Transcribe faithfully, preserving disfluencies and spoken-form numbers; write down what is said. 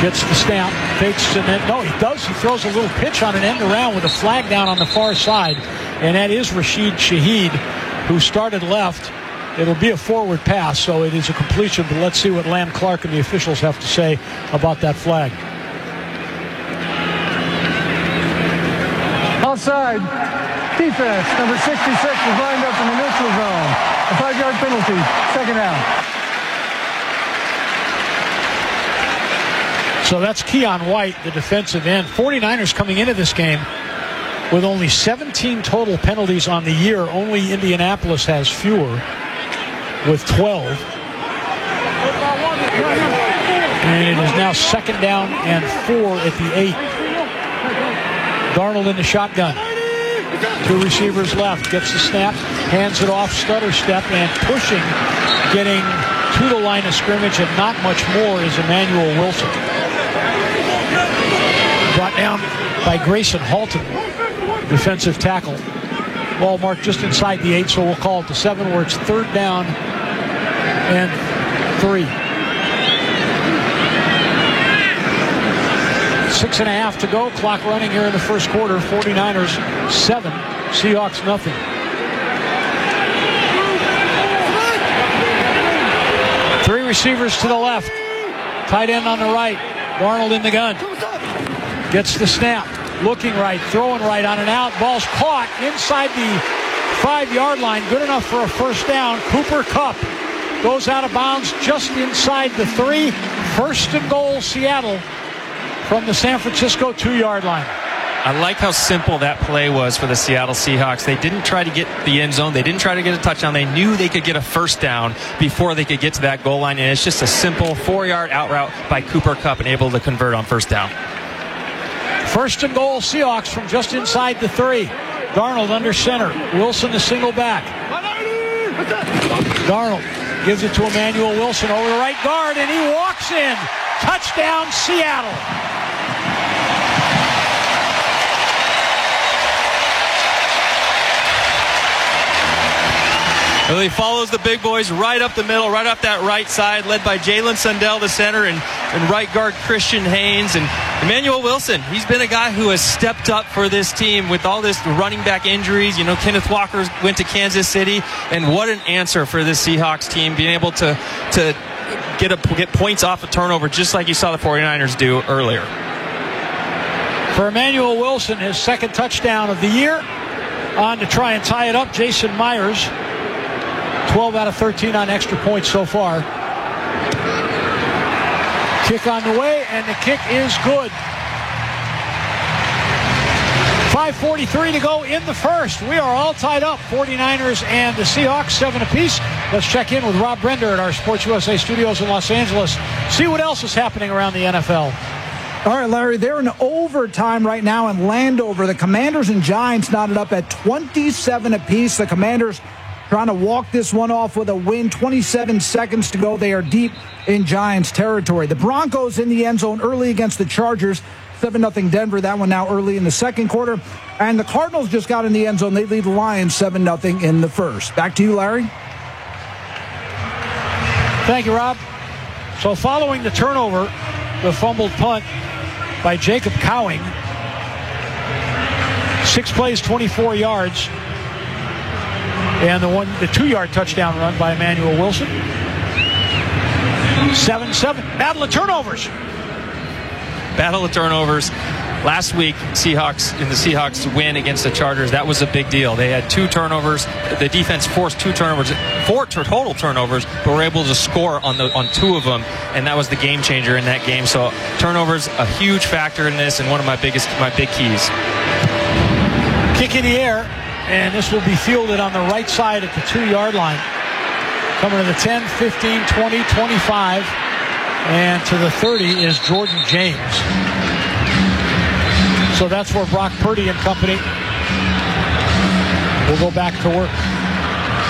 Gets the snap, fakes, and then, no, he does. He throws a little pitch on an end around with a flag down on the far side. And that is Rashid Shaheed, who started left. It'll be a forward pass, so it is a completion. But let's see what Lam Clark and the officials have to say about that flag. Offside. Defense, number sixty-six is lined up in the neutral zone. A five-yard penalty. Second down. So that's Keon White, the defensive end. forty-niners coming into this game with only seventeen total penalties on the year. Only Indianapolis has fewer with twelve. And it is now second down and four at the eight. Darnold in the shotgun. Two receivers left. Gets the snap, hands it off, stutter step, and pushing, getting to the line of scrimmage and not much more is Emmanuel Wilson. Brought down by Grayson Halton, defensive tackle. Ball marked just inside the eight, so we'll call it the seven, where it's third down and three. Six and a half to go. Clock running here in the first quarter. forty-niners seven, Seahawks nothing. Three receivers to the left. Tight end on the right. Darnold in the gun. Gets the snap. Looking right. Throwing right on an out. Ball's caught inside the five-yard line. Good enough for a first down. Cooper Kupp goes out of bounds just inside the three. First and goal, Seattle, from the San Francisco two-yard line. I like how simple that play was for the Seattle Seahawks. They didn't try to get the end zone. They didn't try to get a touchdown. They knew they could get a first down before they could get to that goal line. And it's just a simple four-yard out route by Cooper Kupp and able to convert on first down. First and goal, Seahawks from just inside the three. Darnold under center. Wilson the single back. Darnold gives it to Emmanuel Wilson over the right guard, and he walks in. Touchdown, Seattle. Well, he follows the big boys right up the middle, right up that right side, led by Jalen Sundell, the center, and, and right guard Christian Haynes. And Emmanuel Wilson, he's been a guy who has stepped up for this team with all this running back injuries. You know, Kenneth Walker went to Kansas City, and what an answer for this Seahawks team, being able to, to get, a, get points off a turnover, just like you saw the forty-niners do earlier. For Emmanuel Wilson, his second touchdown of the year. On to try and tie it up, Jason Myers. twelve out of thirteen on extra points so far. Kick on the way, and the kick is good. five forty-three to go in the first. We are all tied up. forty-niners and the Seahawks, seven apiece. Let's check in with Rob Brender at our Sports U S A studios in Los Angeles. See what else is happening around the N F L. All right, Larry, they're in overtime right now in Landover. The Commanders and Giants knotted up at twenty-seven apiece. The Commanders trying to walk this one off with a win. twenty-seven seconds to go. They are deep in Giants territory. The Broncos in the end zone early against the Chargers. seven nothing Denver. That one now early in the second quarter. And the Cardinals just got in the end zone. They lead the Lions seven nothing in the first. Back to you, Larry. Thank you, Rob. So following the turnover, the fumbled punt by Jacob Cowing. Six plays, twenty-four yards. And the one, the two-yard touchdown run by Emmanuel Wilson. seven seven. Battle of turnovers. Battle of turnovers. Last week, Seahawks in the Seahawks win against the Chargers, that was a big deal. They had two turnovers. The defense forced two turnovers, four total turnovers, but were able to score on the on two of them, and that was the game changer in that game. So turnovers, a huge factor in this, and one of my biggest, my big keys. Kick in the air, and this will be fielded on the right side at the two-yard line. Coming to the ten, fifteen, twenty, twenty-five, and to the thirty is Jordan James. So that's where Brock Purdy and company will go back to work.